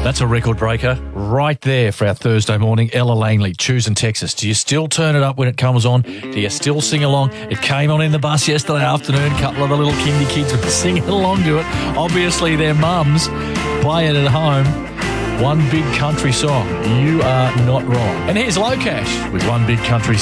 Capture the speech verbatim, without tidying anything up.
That's a record breaker right there for our Thursday morning. Ella Langley, Choosing Texas. Do you still turn it up when it comes on? Do you still sing along? It came on in the bus yesterday afternoon. A couple of the little kindy kids were singing along to it. Obviously, their mums play it at home. One Big Country Song. You are not wrong. And here's Low Cash with One Big Country Song.